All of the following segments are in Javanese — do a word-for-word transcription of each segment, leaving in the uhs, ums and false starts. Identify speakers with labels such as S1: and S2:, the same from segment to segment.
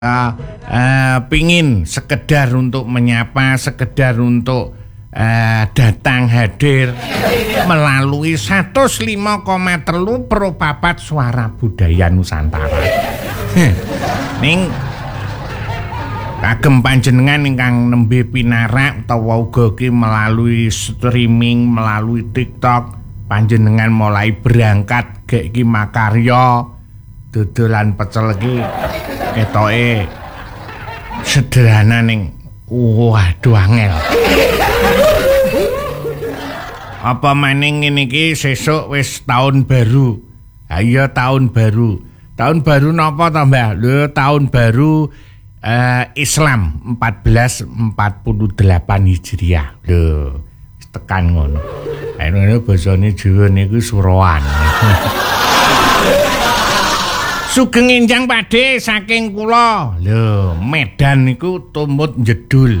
S1: Uh, uh, pingin sekedar untuk menyapa, sekedar untuk uh, datang hadir melalui seratus lima koma tiga Pro papat Suara Budaya Nusantara. Ning kagem panjenengan ingkang nembe pinarak utawa uga ki melalui streaming, melalui TikTok, panjenengan mulai berangkat gek iki makarya dodolan pecel iki ketoke sederhana ning waduh angel. Apa maning ngene iki sesuk wis tahun baru. Ha iya tahun baru. Tahun baru napa to, Mbah? Lho tahun baru uh, Islam seribu empat ratus empat puluh delapan Hijriah. Lho tekan ngono. Ene basane Jawa niku suroan. Sugeng enjang Pakde saking kula. Lho, Medan niku tumut jedul.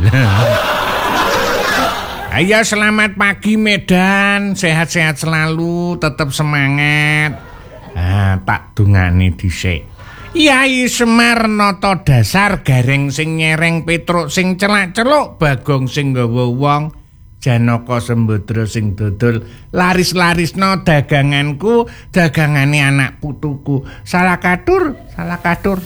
S1: Ayo selamat pagi Medan, sehat-sehat selalu, tetap semangat. Ah, tak dungane dhisik. Yai Semar nata dasar gareng sing nyereng Petruk sing celak-celuk Bagong sing nggawa wong. Janaka Sembadra sing dodol laris-larisno daganganku, dagangane anak putuku. Salah katur, salah katur.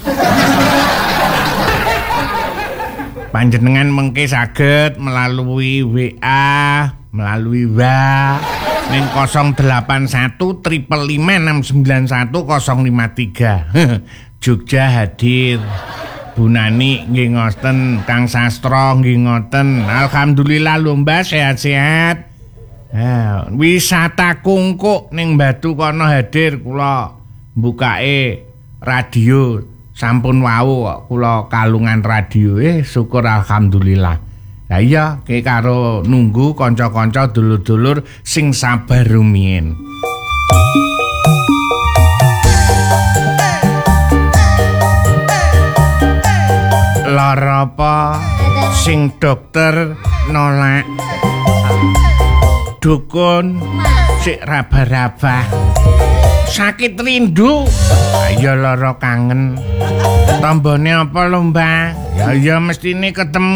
S1: Panjenengan mengke saged melalui W A, melalui W A ning nol delapan satu lima lima enam sembilan satu nol lima tiga. Jogja hadir. Bu Nani nggih ngoten, Kang Sastro nggih ngoten. Alhamdulillah lomba sehat-sehat. Nah, wisata kungkuk ning Batu kono hadir kula mbukake radio sampun wau kok kula kalungan radio. Eh syukur alhamdulillah. Lah iya ki karo nunggu kanca-kanca dulur-dulur sing sabar rumiyin. Lara apa sing dokter nolak, dukun sik raba-raba, sakit rindu, ayo lara kangen, tambane apa lho Mbak? Ya ya mestine ketemu.